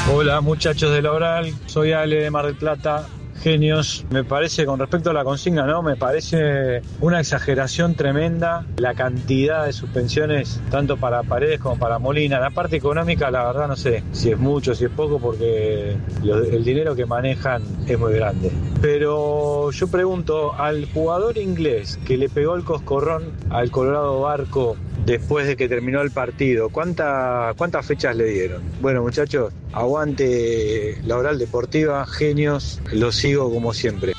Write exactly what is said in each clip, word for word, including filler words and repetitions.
Hola muchachos de Laboral, soy Ale de Mar del Plata. Genios, me parece, con respecto a la consigna, ¿no? Me parece una exageración tremenda la cantidad de suspensiones, tanto para Paredes como para Molina. La parte económica, la verdad, no sé si es mucho, si es poco, porque lo, el dinero que manejan es muy grande. Pero yo pregunto, al jugador inglés que le pegó el coscorrón al Colorado Barco después de que terminó el partido, ¿cuánta, ¿cuántas fechas le dieron? Bueno, muchachos, aguante Laboral Deportiva, genios, los sigo como siempre.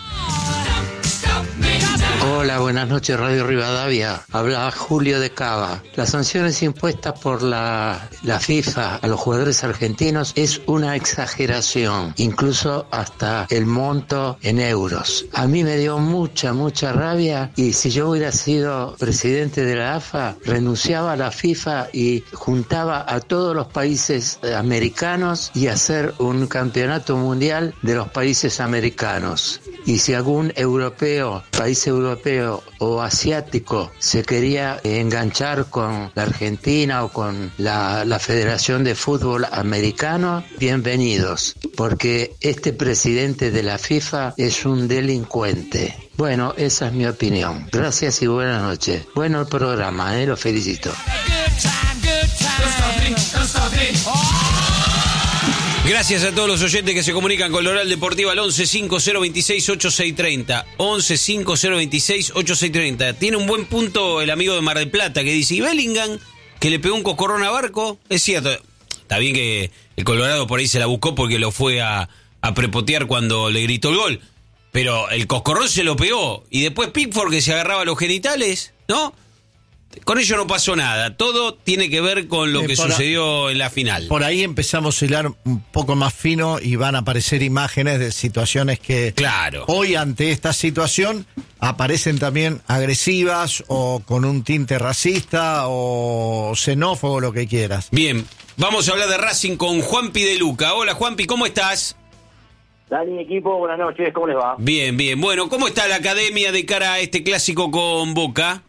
Hola, buenas noches, Radio Rivadavia. Habla Julio de Cava. Las sanciones impuestas por la, la FIFA a los jugadores argentinos es una exageración, incluso hasta el monto en euros. A mí me dio mucha, mucha rabia, y si yo hubiera sido presidente de la A F A, renunciaba a la FIFA y juntaba a todos los países americanos y hacer un campeonato mundial de los países americanos. Y si algún europeo, país europeo o asiático se quería enganchar con la Argentina o con la, la Federación de Fútbol Americano, bienvenidos, porque este presidente de la FIFA es un delincuente. Bueno, esa es mi opinión. Gracias y buenas noches. Bueno el programa, ¿eh? Lo felicito. Gracias a todos los oyentes que se comunican con Laboral Deportiva al once cinco cero veintiséis ochenta y seis treinta. once cinco cero veintiséis ochenta y seis treinta. Tiene un buen punto el amigo de Mar del Plata que dice, ¿y Bellingham, que le pegó un coscorrón a Barco? Es cierto, está bien que el Colorado por ahí se la buscó porque lo fue a, a prepotear cuando le gritó el gol, pero el coscorrón se lo pegó. Y después Pickford, que se agarraba los genitales, ¿no? Con ello no pasó nada. Todo tiene que ver con lo eh, que sucedió a, en la final. Por ahí empezamos a hilar un poco más fino y van a aparecer imágenes de situaciones que claro. Hoy ante esta situación aparecen también agresivas o con un tinte racista o xenófobo, lo que quieras. Bien, vamos a hablar de Racing con Juanpi de Luca. Hola Juanpi, ¿cómo estás? Dani, equipo, buenas noches, ¿cómo les va? Bien, bien. Bueno, ¿cómo está la academia de cara a este clásico con Boca?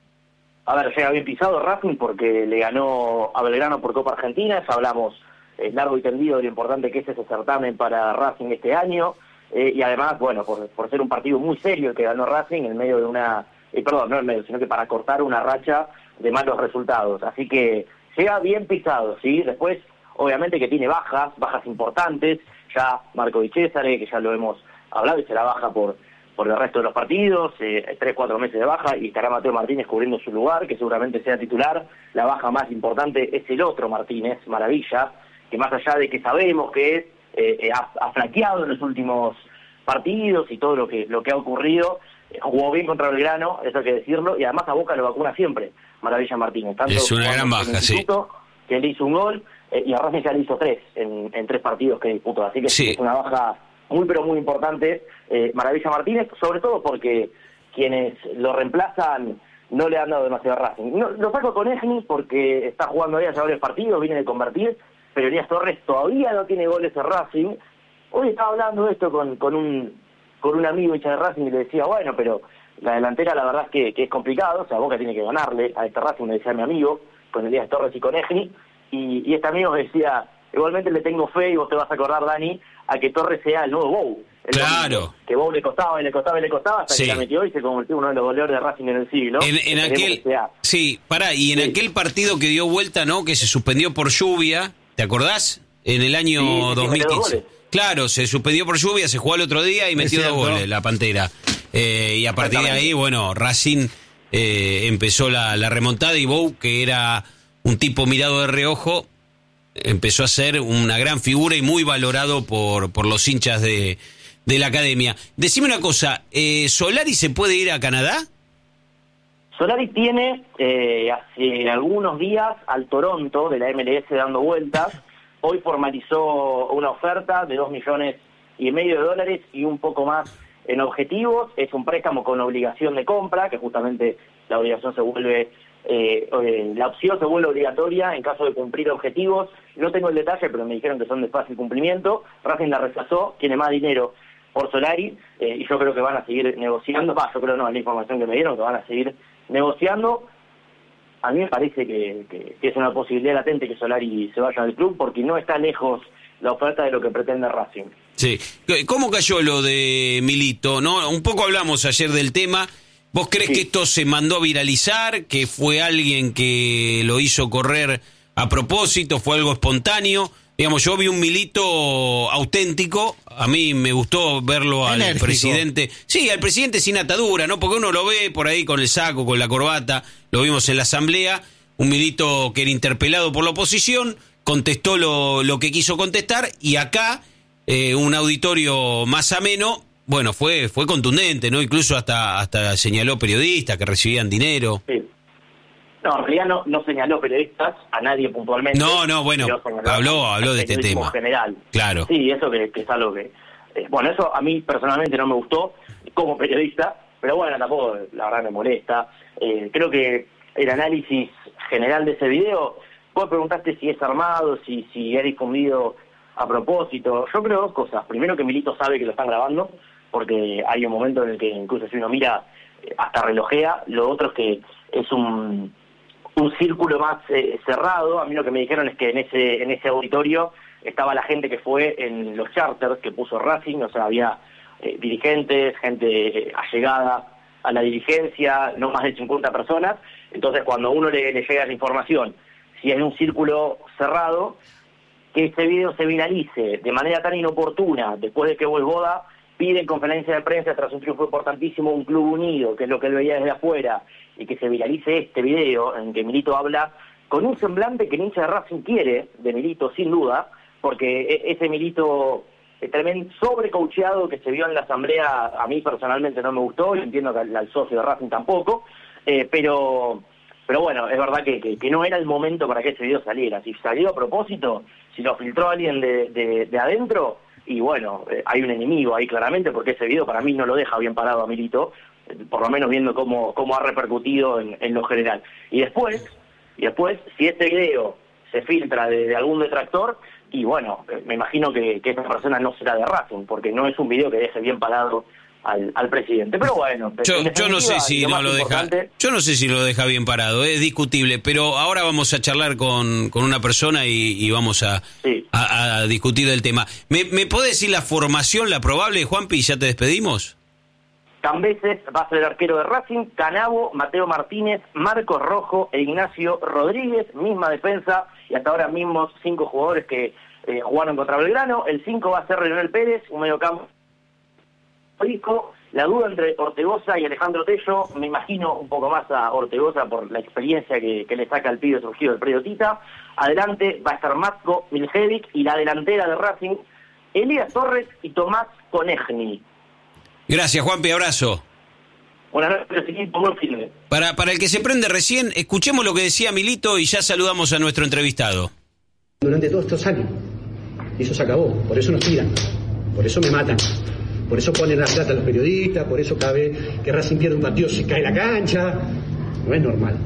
A ver, llega bien pisado Racing porque le ganó a Belgrano por Copa Argentina. Ya hablamos eh, largo y tendido de lo importante que es ese certamen para Racing este año. Eh, y además, bueno, por, por ser un partido muy serio el que ganó Racing en medio de una... Eh, perdón, no en medio, sino que para cortar una racha de malos resultados. Así que llega bien pisado, ¿sí? Después, obviamente que tiene bajas, bajas importantes. Ya Marco Di Cesare, que ya lo hemos hablado, y será baja por... por el resto de los partidos, eh, tres, cuatro meses de baja, y estará Mateo Martínez cubriendo su lugar, que seguramente sea titular. La baja más importante es el otro Martínez, Maravilla, que más allá de que sabemos que es, eh, ha, ha flaqueado en los últimos partidos y todo lo que lo que ha ocurrido, eh, jugó bien contra Belgrano, eso hay que decirlo, y además a Boca lo vacuna siempre, Maravilla Martínez. Tanto es una gran baja, sí. Que le hizo un gol, eh, y a Racing ya le hizo tres en, en tres partidos que disputó, así que sí. Es una baja muy pero muy importante, eh, Maravilla Martínez, sobre todo porque quienes lo reemplazan no le han dado demasiado a Racing. No, lo saco con Egni porque está jugando ahí a varios partidos, viene de convertir, pero Elías Torres todavía no tiene goles en Racing. Hoy estaba hablando de esto con, con un con un amigo hincha de Racing y le decía, bueno, pero la delantera la verdad es que, que es complicado, o sea, Boca tiene que ganarle a este Racing, me decía mi amigo, con Elías Torres y con Egni, y, y este amigo me decía, igualmente le tengo fe, y vos te vas a acordar, Dani, a que Torres sea el nuevo Bou. El claro. Domingo, que Bou le costaba y le costaba y le costaba hasta sí. que la metió y se convirtió en uno de los goleadores de Racing en el siglo. En, en aquel, sí, pará, y en sí. aquel partido que dio vuelta, ¿no? Que se suspendió por lluvia, ¿te acordás? En el año sí, dos mil quince. Claro, se suspendió por lluvia, se jugó al otro día y metió dos goles, la Pantera. Eh, y a partir de ahí, bueno, Racing eh, empezó la, la remontada, y Bou, que era un tipo mirado de reojo, empezó a ser una gran figura y muy valorado por, por los hinchas de, de la academia. Decime una cosa, eh, ¿Solari se puede ir a Canadá? Solari tiene eh, hace algunos días al Toronto de la M L S dando vueltas. Hoy formalizó una oferta de dos millones y medio de dólares y un poco más en objetivos. Es un préstamo con obligación de compra, que justamente la obligación se vuelve... Eh, eh, la opción se vuelve obligatoria en caso de cumplir objetivos. No tengo el detalle, pero me dijeron que son de fácil cumplimiento. Racing la rechazó, tiene más dinero por Solari, eh, y yo creo que van a seguir negociando. Va, yo creo no, es la información que me dieron, que van a seguir negociando. A mí me parece que, que, que es una posibilidad latente que Solari se vaya del club, porque no está lejos la oferta de lo que pretende Racing. Sí. ¿Cómo cayó lo de Milito? ¿No? Un poco hablamos ayer del tema. ¿Vos crees sí. que esto se mandó a viralizar? ¿Que fue alguien que lo hizo correr a propósito? ¿Fue algo espontáneo? Digamos, yo vi un Milito auténtico. A mí me gustó verlo al Enérgico. presidente. Sí, al presidente sin atadura, ¿no? Porque uno lo ve por ahí con el saco, con la corbata. Lo vimos en la asamblea. Un Milito que era interpelado por la oposición. Contestó lo, lo que quiso contestar. Y acá, eh, un auditorio más ameno. Bueno, fue fue contundente, ¿no? Incluso hasta hasta señaló periodistas que recibían dinero. Sí. No, en realidad no, no señaló periodistas, a nadie puntualmente. No, no, bueno, habló habló de este tema. General. Claro. Sí, eso que, que es algo que... Eh, bueno, eso a mí personalmente no me gustó como periodista, pero bueno, tampoco la verdad me molesta. Eh, creo que el análisis general de ese video, vos preguntaste si es armado, si, si es difundido a propósito. Yo creo dos cosas. Primero, que Milito sabe que lo están grabando, porque hay un momento en el que incluso si uno mira hasta relojea. Lo otro es que es un, un círculo más eh, cerrado. A mí lo que me dijeron es que en ese en ese auditorio estaba la gente que fue en los charters que puso Racing, o sea, había eh, dirigentes, gente eh, allegada a la dirigencia, no más de cincuenta personas. Entonces, cuando a uno le, le llega la información, si es un círculo cerrado, que este video se viralice de manera tan inoportuna, después de que Vojvoda pide en conferencia de prensa tras un triunfo importantísimo un club unido, que es lo que él veía desde afuera, y que se viralice este video en que Milito habla con un semblante que el hincha de Racing quiere, de Milito sin duda, porque ese Milito tremendo sobrecoucheado que se vio en la asamblea, a mí personalmente no me gustó, y entiendo que al, al socio de Racing tampoco, eh, pero pero bueno, es verdad que, que, que no era el momento para que ese video saliera. Si salió a propósito, si lo filtró alguien de, de, de adentro, y bueno, eh, hay un enemigo ahí claramente, porque ese video para mí no lo deja bien parado a Milito, eh, por lo menos viendo cómo, cómo ha repercutido en, en lo general. Y después, y después, si este video se filtra de, de algún detractor, y bueno, eh, me imagino que, que esa persona no será de Racing, porque no es un video que deje bien parado al, al presidente. Pero bueno, yo, yo no sé si no lo deja, yo no sé si lo deja bien parado, es discutible, pero ahora vamos a charlar con, con una persona y, y vamos a, sí. a, a discutir el tema. ¿Me, ¿Me podés decir la formación, la probable, Juanpi, y ya te despedimos? Cambeses va a ser el arquero de Racing, Canavo, Mateo Martínez, Marcos Rojo e Ignacio Rodríguez, misma defensa, y hasta ahora mismos cinco jugadores que eh, jugaron contra Belgrano. El cinco va a ser Leonel Pérez, un mediocampo rico. La duda entre Ortegoza y Alejandro Tello, me imagino un poco más a Ortegoza por la experiencia que, que le saca al pibe surgido del predio Tita. Adelante va a estar Matko Miljevic, y la delantera de Racing, Elías Torres y Tomás Conegni. Gracias, Juanpi, abrazo. Buenas noches, buen fin. Para, para el que se prende recién, escuchemos lo que decía Milito y ya saludamos a nuestro entrevistado. Durante todos estos años, y eso se acabó, por eso nos tiran, por eso me matan, por eso ponen la plata a los periodistas, por eso cada vez que Racing pierde un partido se cae la cancha. No es normal,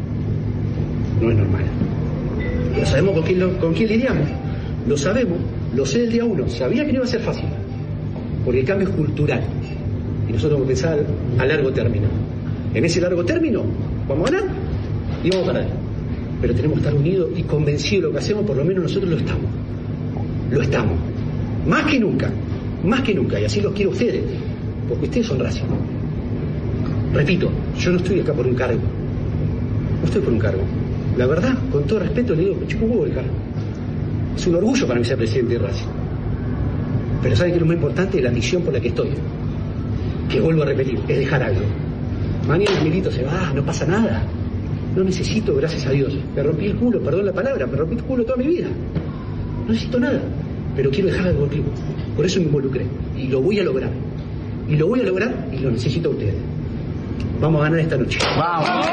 no es normal. Lo sabemos con quién, lo, con quién lidiamos, lo sabemos, lo sé del día uno, sabía que no iba a ser fácil, porque el cambio es cultural. Y nosotros vamos a pensar a largo término. En ese largo término vamos a ganar y vamos a perder. Pero tenemos que estar unidos y convencidos de lo que hacemos, por lo menos nosotros lo estamos. Lo estamos. Más que nunca. Más que nunca. Y así los quiero a ustedes. Porque ustedes son Racing. Repito, yo no estoy acá por un cargo. No estoy por un cargo. La verdad, con todo respeto, le digo, me chupo un huevo el cargo. Es un orgullo para mí ser presidente de Racing. Pero ¿saben qué es lo más importante? La misión por la que estoy. Que vuelvo a repetir, es dejar algo. Mañana el Milito se va, no pasa nada. No necesito, gracias a Dios. Me rompí el culo, perdón la palabra, me rompí el culo toda mi vida. No necesito nada, pero quiero dejar algo al club. Por eso me involucré. Y lo voy a lograr. Y lo voy a lograr y lo necesito a ustedes. Vamos a ganar esta noche. ¡Vamos!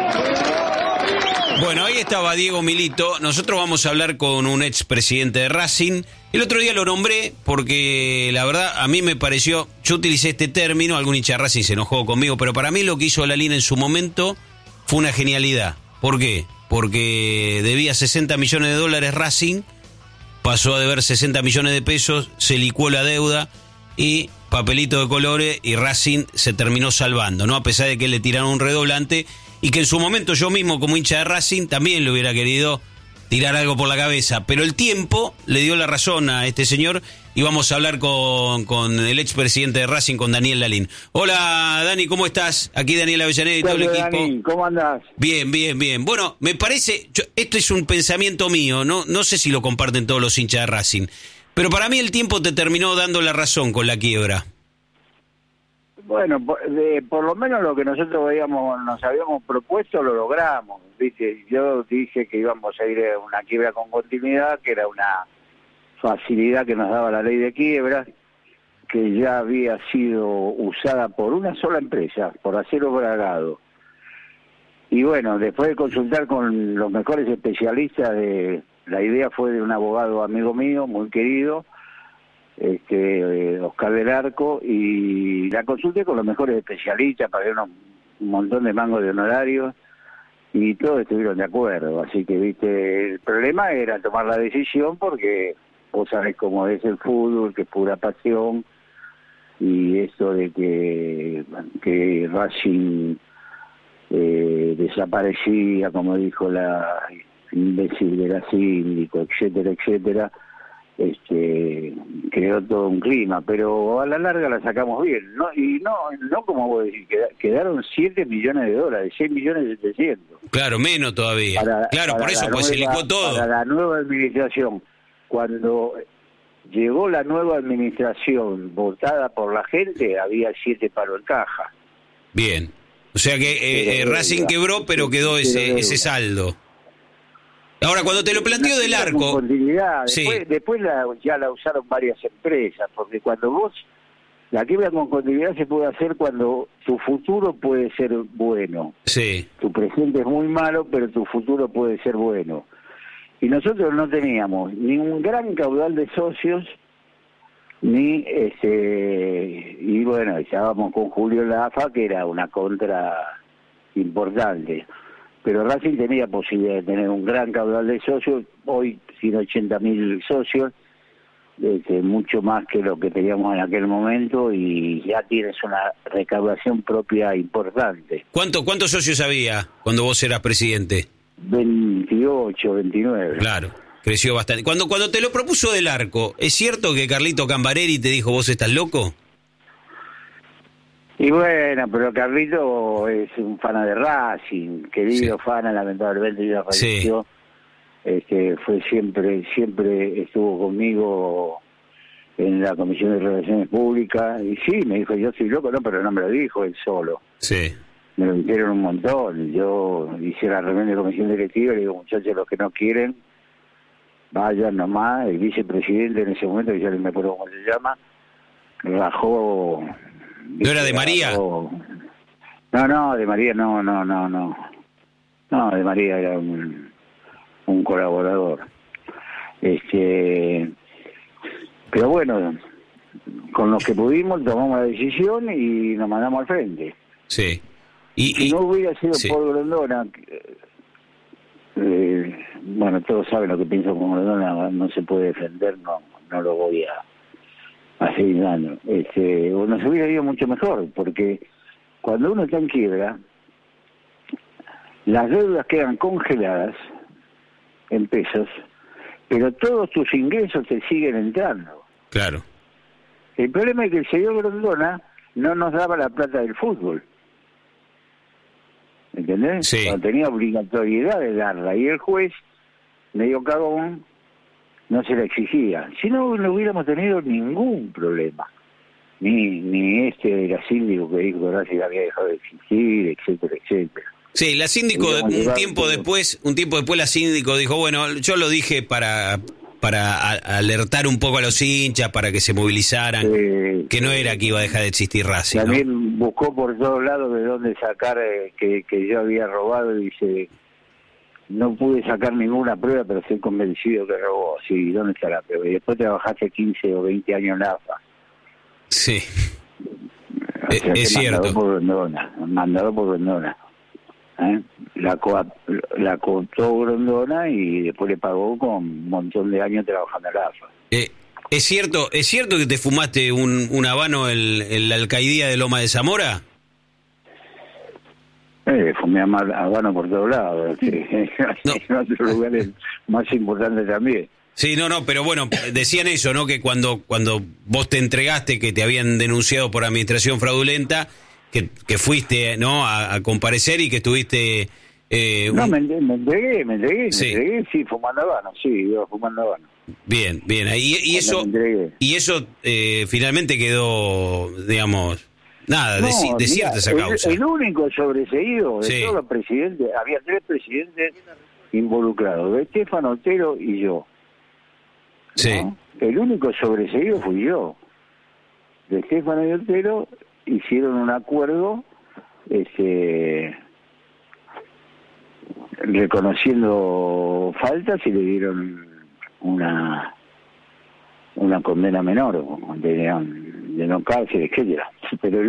Bueno, ahí estaba Diego Milito. Nosotros vamos a hablar con un expresidente de Racing. El otro día lo nombré porque la verdad a mí me pareció, yo utilicé este término, algún hincha de Racing se enojó conmigo, pero para mí lo que hizo Lalín en su momento fue una genialidad. ¿Por qué? Porque debía sesenta millones de dólares Racing, pasó a deber sesenta millones de pesos, se licuó la deuda y papelito de colores y Racing se terminó salvando, ¿no? A pesar de que le tiraron un redoblante y que en su momento yo mismo como hincha de Racing también le hubiera querido tirar algo por la cabeza, pero el tiempo le dio la razón a este señor y vamos a hablar con, con el expresidente de Racing, con Daniel Lalín. Hola, Dani, ¿cómo estás? Aquí Daniel Avellaneda y todo el equipo. Dani, ¿cómo andás? Bien, bien, bien. Bueno, me parece, yo, esto es un pensamiento mío, no, no sé si lo comparten todos los hinchas de Racing, pero para mí el tiempo te terminó dando la razón con la quiebra. Bueno, por, de, por lo menos lo que nosotros veíamos, nos habíamos propuesto lo logramos, ¿viste? Yo dije que íbamos a ir a una quiebra con continuidad, que era una facilidad que nos daba la ley de quiebras, que ya había sido usada por una sola empresa, por Acero Bragado. Y bueno, después de consultar con los mejores especialistas, de la idea fue de un abogado amigo mío, muy querido, este Oscar del Arco, y la consulté con los mejores especialistas, pagué unos, un montón de mangos de honorarios y todos estuvieron de acuerdo. Así que, viste, el problema era tomar la decisión porque vos sabés cómo es el fútbol, que es pura pasión, y esto de que, que Racing eh, desaparecía, como dijo la imbécil de la síndico, etcétera, etcétera, este creó todo un clima, pero a la larga la sacamos bien, no y no no como vos decís, quedaron siete millones de dólares, seis millones setecientos. Claro, menos todavía. Para, claro, para por eso pues se licuó todo. Para la nueva administración, cuando llegó la nueva administración votada por la gente, había siete palos en caja. Bien. O sea que eh, eh, Racing quebró, pero quedó ese ese saldo. Ahora, cuando te lo planteo del Arco... Continuidad. Sí. Después, después la, ya la usaron varias empresas, porque cuando vos... La quiebra con continuidad se puede hacer cuando tu futuro puede ser bueno. Sí. Tu presente es muy malo, pero tu futuro puede ser bueno. Y nosotros no teníamos ni un gran caudal de socios, ni este... Y bueno, estábamos con Julio Lafa, que era una contra importante. Pero Racing tenía posibilidad de tener un gran caudal de socios, hoy ciento ochenta mil socios, este, mucho más que lo que teníamos en aquel momento, y ya tienes una recaudación propia importante. ¿Cuánto, ¿Cuántos socios había cuando vos eras presidente? veintiocho, veintinueve. Claro, creció bastante. Cuando, cuando te lo propuso del Arco, ¿es cierto que Carlito Cambareri te dijo vos estás loco? Y bueno, pero Carlito es un fan de Racing, querido sí. fan, lamentablemente ya falleció. Sí. Este, fue siempre, siempre estuvo conmigo en la Comisión de Relaciones Públicas, y sí, me dijo, yo soy loco, no, pero no me lo dijo él solo. Sí. Me lo dijeron un montón. Yo hice la reunión de comisión directiva y le digo, muchachos, los que no quieren, vayan nomás. El vicepresidente en ese momento, que ya no me acuerdo cómo se llama, rajó... ¿No era de María? No, no, de María no, no, no, no. No, de María era un, un colaborador. Este, pero bueno, con los que pudimos tomamos la decisión y nos mandamos al frente. Sí. Y, si y, no hubiera sido sí. por Grondona, eh, bueno, todos saben lo que pienso con Grondona, no se puede defender, no, no lo voy a... hace un año, este, nos hubiera ido mucho mejor, porque cuando uno está en quiebra, las deudas quedan congeladas en pesos, pero todos tus ingresos te siguen entrando. Claro. El problema es que el señor Grondona no nos daba la plata del fútbol, ¿entendés? Sí. Cuando tenía obligatoriedad de darla, y el juez, medio cagón, no se la exigía. Si no, no hubiéramos tenido ningún problema. Ni ni este era síndico que dijo que Racing había dejado de exigir, etcétera, etcétera. Sí, la síndico, un tiempo después, un tiempo después la síndico dijo, bueno, yo lo dije para para a, alertar un poco a los hinchas, para que se movilizaran, eh, que no era que iba a dejar de existir Racing. También ¿no? Buscó por todos lados de dónde sacar eh, que, que yo había robado, y dice... No pude sacar ninguna prueba, pero estoy convencido que robó. Sí, ¿dónde está la prueba? Y después trabajaste quince o veinte años en A F A. Sí. O sea, es cierto. Mandado por Grondona. Mandado por Grondona. ¿Eh? La, co la contó Grondona y después le pagó con un montón de años trabajando en la A F A. Eh, ¿Es cierto es cierto que te fumaste un, un habano en, en la alcaidía de Loma de Zamora? Eh, fumé a mal- habano por todos lados, sí. No. En otros lugares más importantes también. Sí, no, no, pero bueno, decían eso, ¿no? Que cuando cuando vos te entregaste, que te habían denunciado por administración fraudulenta, que, que fuiste, ¿no? A, a comparecer y que estuviste... Eh, un... No, me, me entregué, me entregué, Sí. me entregué, sí, fumando habano, sí, iba fumando habano. Bien, bien. Y, y eso, Cuando me entregué. y eso eh, finalmente quedó, digamos, nada, No, desi- desierta mirá, esa el- causa. El, único sobreseído de Sí. todos los presidentes, había tres presidentes involucrados, Estefano, Otero y yo. Sí. ¿no? El único sobreseído fui yo. De Estefano y Otero hicieron un acuerdo este, reconociendo faltas y le dieron una una condena menor, de, de no cárcel, etcétera. Pero el